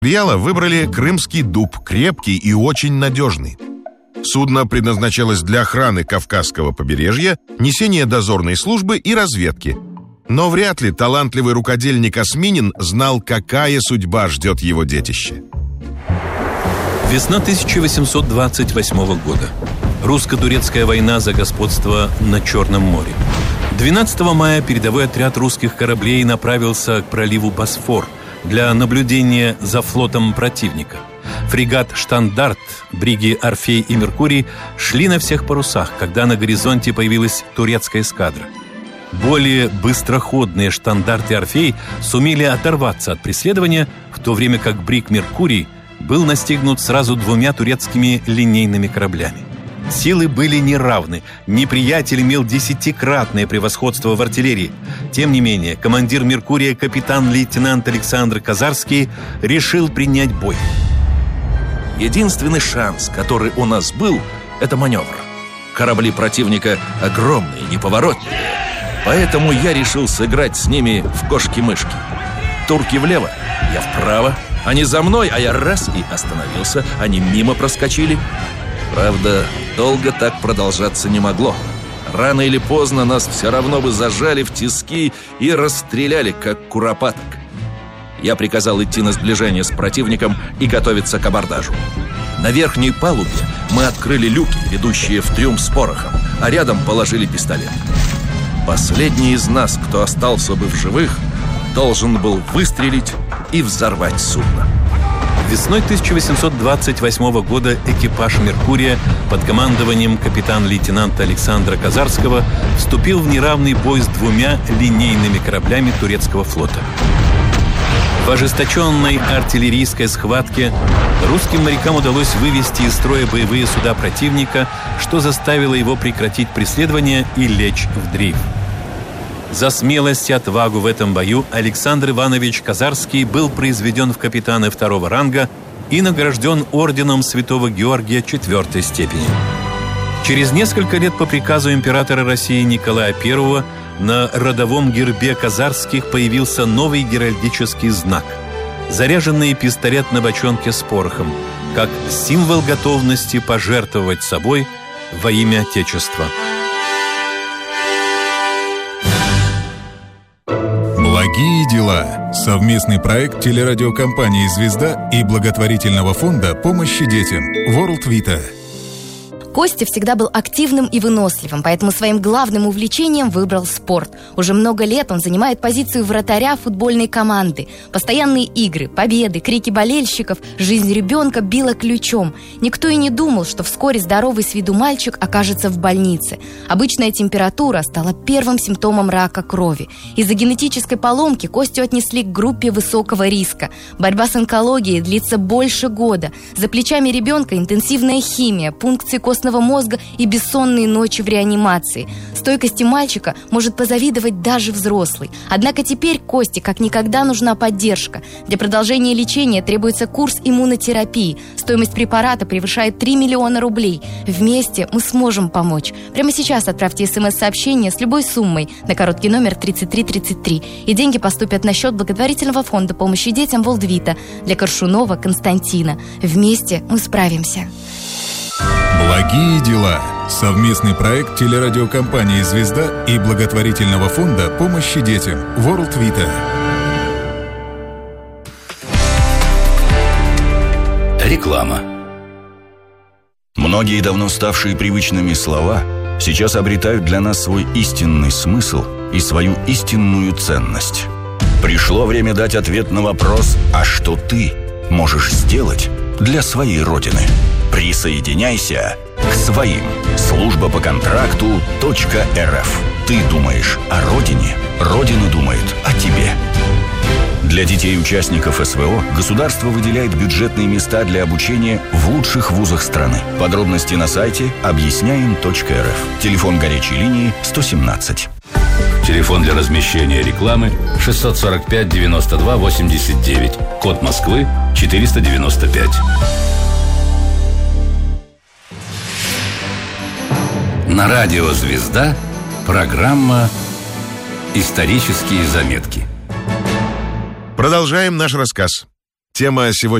Материала выбрали крымский дуб, крепкий и очень надежный. Судно предназначалось для охраны Кавказского побережья, несения дозорной службы и разведки. Но вряд ли талантливый рукодельник Осминин знал, какая судьба ждет его детище. Весна 1828 года. Русско-турецкая война за господство на Черном море. 12 мая передовой отряд русских кораблей направился к проливу Босфор для наблюдения за флотом противника. Фрегат «Штандарт», бриги «Орфей» и «Меркурий» шли на всех парусах, когда на горизонте появилась турецкая эскадра. Более быстроходные «Штандарт» и «Орфей» сумели оторваться от преследования, в то время как бриг «Меркурий» был настигнут сразу 2 турецкими линейными кораблями. Силы были неравны. Неприятель имел 10-кратное превосходство в артиллерии. Тем не менее, командир «Меркурия», капитан-лейтенант Александр Казарский, решил принять бой. Единственный шанс, который у нас был, это маневр. Корабли противника огромные, неповоротливые. Поэтому я решил сыграть с ними в кошки-мышки. Турки влево, я вправо. Они за мной, а я раз и остановился. Они мимо проскочили. Правда, долго так продолжаться не могло. Рано или поздно нас все равно бы зажали в тиски и расстреляли, как куропаток. Я приказал идти на сближение с противником и готовиться к абордажу. На верхней палубе мы открыли люки, ведущие в трюм с порохом, а рядом положили пистолет. Последний из нас, кто остался бы в живых, должен был выстрелить и взорвать судно. Весной 1828 года экипаж «Меркурия» под командованием капитана-лейтенанта Александра Казарского вступил в неравный бой с 2 линейными кораблями турецкого флота. В ожесточенной артиллерийской схватке русским морякам удалось вывести из строя боевые суда противника, что заставило его прекратить преследование и лечь в дрейф. За смелость и отвагу в этом бою Александр Иванович Казарский был произведен в капитаны 2-го ранга и награжден орденом Святого Георгия 4-й степени. Через несколько лет по приказу императора России Николая I на родовом гербе Казарских появился новый геральдический знак – заряженный пистолет на бочонке с порохом, как символ готовности пожертвовать собой во имя Отечества. «Благие дела» – совместный проект телерадиокомпании «Звезда» и благотворительного фонда помощи детям World Vita. Костя всегда был активным и выносливым, поэтому своим главным увлечением выбрал спорт. Уже много лет он занимает позицию вратаря футбольной команды. Постоянные игры, победы, крики болельщиков, жизнь ребенка била ключом. Никто и не думал, что вскоре здоровый с виду мальчик окажется в больнице. Обычная температура стала первым симптомом рака крови. Из-за генетической поломки Костю отнесли к группе высокого риска. Борьба с онкологией длится больше года. За плечами ребенка интенсивная химия, пункции костного мозга и бессонные ночи в реанимации. Стойкости мальчика может позавидовать даже взрослый. Однако теперь Косте как никогда нужна поддержка. Для продолжения лечения требуется курс иммунотерапии. Стоимость препарата превышает 3 миллиона рублей. Вместе мы сможем помочь. Прямо сейчас отправьте СМС-сообщение с любой суммой на короткий номер 3333. И деньги поступят на счет благотворительного фонда помощи детям World Vita для Коршунова Константина. Вместе мы справимся. «Благие дела» – совместный проект телерадиокомпании «Звезда» и благотворительного фонда помощи детям World Vita. Реклама. Многие давно ставшие привычными слова сейчас обретают для нас свой истинный смысл и свою истинную ценность. Пришло время дать ответ на вопрос: а что ты можешь сделать для своей Родины? Присоединяйся к своим. Служба по контракту .рф. Ты думаешь о Родине, Родина думает о тебе. Для детей-участников СВО государство выделяет бюджетные места для обучения в лучших вузах страны. Подробности на сайте объясняем.рф. Телефон горячей линии 117. Телефон для размещения рекламы 645 92 89. Код Москвы 495. На радио «Звезда» программа «Исторические заметки». Продолжаем наш рассказ. Тема сегодня